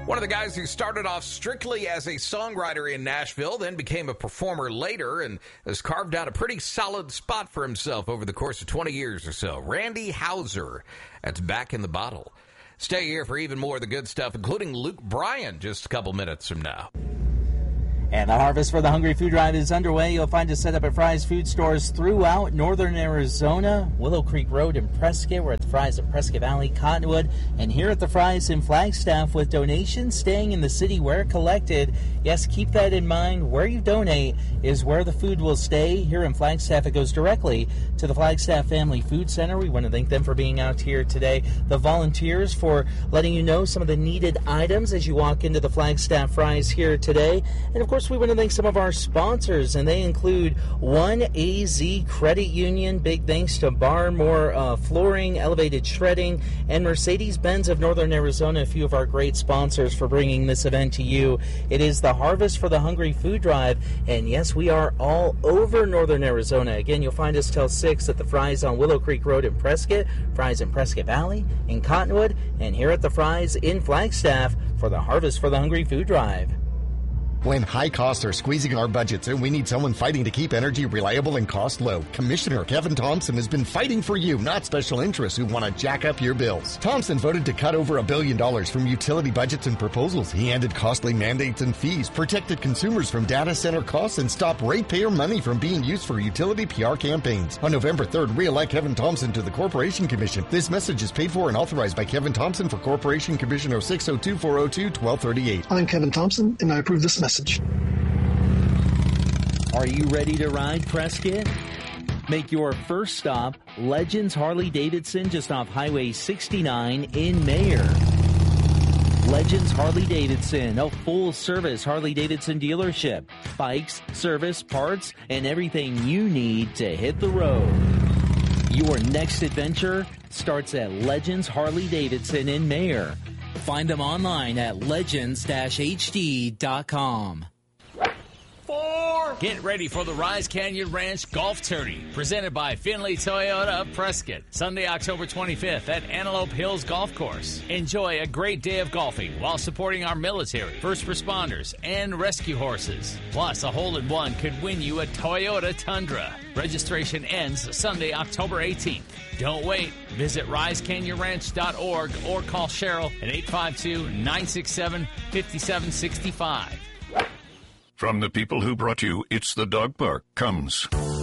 One of the guys who started off strictly as a songwriter in Nashville, then became a performer later, and has carved out a pretty solid spot for himself over the course of 20 years or so. Randy Houser, that's Back in the Bottle. Stay here for even more of the good stuff, including Luke Bryan, just a couple minutes from now. And the Harvest for the Hungry Food Drive is underway. You'll find us set up at Fry's food stores throughout northern Arizona, Willow Creek Road in Prescott. We're at the Fry's in Prescott Valley, Cottonwood, and here at the Fry's in Flagstaff with donations staying in the city where collected. Yes, keep that in mind. Where you donate is where the food will stay. Here in Flagstaff, it goes directly to the Flagstaff Family Food Center. We want to thank them for being out here today. The volunteers for letting you know some of the needed items as you walk into the Flagstaff Fry's here today. And of course, we want to thank some of our sponsors, and they include 1AZ Credit Union. Big thanks to Barmore Flooring, Elevated Shredding, and Mercedes-Benz of Northern Arizona, a few of our great sponsors for bringing this event to you. It is the Harvest for the Hungry Food Drive, and yes, we are all over Northern Arizona. Again, you'll find us till 6 at the Fry's on Willow Creek Road in Prescott, Fry's in Prescott Valley, in Cottonwood, and here at the Fry's in Flagstaff for the Harvest for the Hungry Food Drive. When high costs are squeezing our budgets and we need someone fighting to keep energy reliable and cost low, Commissioner Kevin Thompson has been fighting for you, not special interests who want to jack up your bills. Thompson voted to cut over $1 billion from utility budgets and proposals. He ended costly mandates and fees, protected consumers from data center costs, and stopped ratepayer money from being used for utility PR campaigns. On November 3rd, re-elect Kevin Thompson to the Corporation Commission. This message is paid for and authorized by Kevin Thompson for Corporation Commission 0602-402-1238. I'm Kevin Thompson, and I approve this message. Are you ready to ride, Prescott? Make your first stop Legends Harley-Davidson just off Highway 69 in Mayer. Legends Harley-Davidson, a full-service Harley-Davidson dealership. Bikes, service, parts, and everything you need to hit the road. Your next adventure starts at Legends Harley-Davidson in Mayer. Find them online at legends-hd.com. Get ready for the Rise Canyon Ranch Golf Tourney, presented by Finley Toyota of Prescott. Sunday, October 25th at Antelope Hills Golf Course. Enjoy a great day of golfing while supporting our military, first responders, and rescue horses. Plus, a hole-in-one could win you a Toyota Tundra. Registration ends Sunday, October 18th. Don't wait. Visit risecanyonranch.org or call Cheryl at 852-967-5765. From the people who brought you It's the Dog Park comes